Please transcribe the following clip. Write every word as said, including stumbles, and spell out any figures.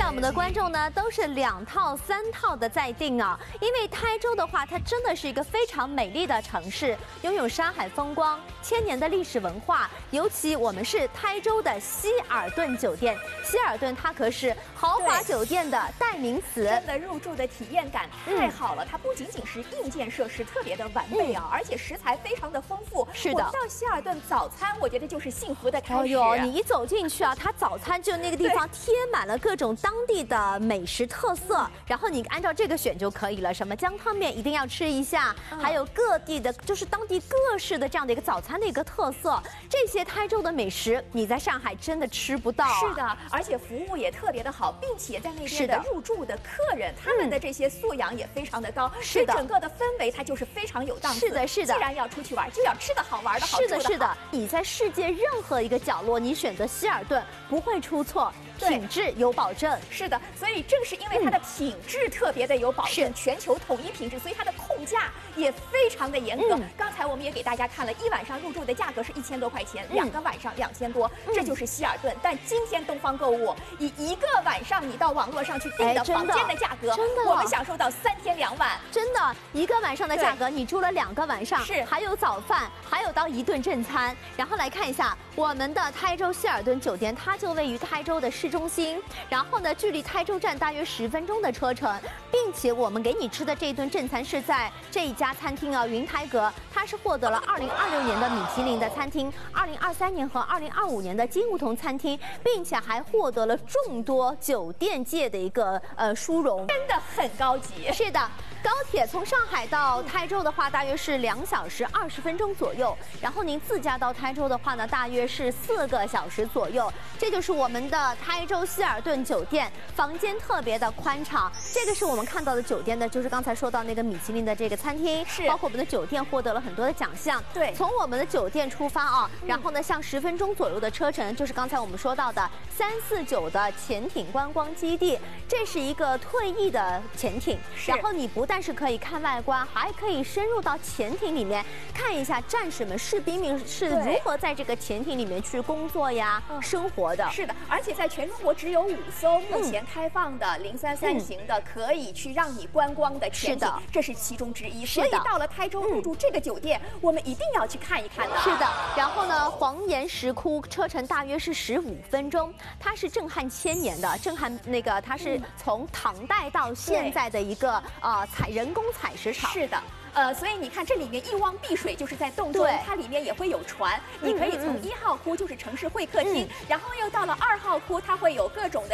我们的观众呢都是两套、三套的在订啊。因为台州的话，它真的是一个非常美丽的城市，拥有山海风光、千年的历史文化。尤其我们是台州的希尔顿酒店，希尔顿它可是豪华酒店的代名词。 真的入住的体验感太好了，嗯、它不仅仅是硬件设施特别的完备啊，嗯、而且食材非常的丰富。 是的， 我到希尔顿早餐，我觉得就是幸福的开始。 哎呦，你一走进去啊，它早餐就那个地方贴满了各种当地的美食特色，然后你按照这个选就可以了。什么姜汤面一定要吃一下，嗯、还有各地的，就是当地各式的这样的一个早餐的一个特色。这些台州的美食，你在上海真的吃不到、啊。 是的，而且服务也特别的好，并且在那边的入住的客人，他们的这些素养也非常的高。 是的， 整个的氛围它就是非常有档次。 是的，是的。 既然要出去玩，就要吃的好，玩的好， 是的，是的。你在世界任何一个角落，你选择希尔顿不会出错。品质有保证， 是的，所以正是因为它的品质特别的有保证， 嗯、 全球统一品质，所以它的控价也非常的严格。嗯、刚才我们也给大家看了，一晚上入住的价格是一千多块钱，嗯、两个晚上两千多，嗯、这就是希尔顿。但今天东方购物以一个晚上你到网络上去订的房间的价格， 真的， 我们享受到三天两晚， 真的一个晚上的价格，你住了两个晚上， 是还有早饭，还有到一顿正餐。然后来看一下我们的台州希尔顿酒店，它就位于台州的市中心。然后呢，距离台州站大约十分钟的车程，并且我们给你吃的这一顿正餐是在这一家餐厅啊，云台阁，它是获得了二零二六年的米其林的餐厅，二零二三年和二零二五年的金梧桐餐厅，并且还获得了众多酒店界的一个呃殊荣， 真的很高级。 是的。高铁从上海到台州的话，大约是两小时二十分钟左右。然后您自驾到台州的话呢，大约是四个小时左右。这就是我们的台州希尔顿酒店，房间特别的宽敞。这个是我们看到的酒店的，就是刚才说到那个米其林的这个餐厅， 是包括我们的酒店获得了很多的奖项。 对， 从我们的酒店出发啊，然后呢，像十分钟左右的车程，就是刚才我们说到的三四九的潜艇观光基地，这是一个退役的潜艇，然后你不但是可以看外观，还可以深入到潜艇里面看一下战士们、士兵们是如何在这个潜艇里面去工作呀、嗯、生活的。 是的，而且在全中国只有五艘目前开放的零三三型的，可以去让你观光的潜艇，嗯、这是其中之一。所以到了台州入住这个酒店，嗯、我们一定要去看一看的。 是的，然后呢，黄岩石窟车程大约是十五分钟，它是震撼千年的，震撼那个它是从唐代到现在的一个呃采人工采石场。 是的。呃，所以你看这里面一汪碧水就是在洞中，它里面也会有船，你可以从一号窟就是城市会客厅，嗯、然后又到了二号窟，它会有各种的。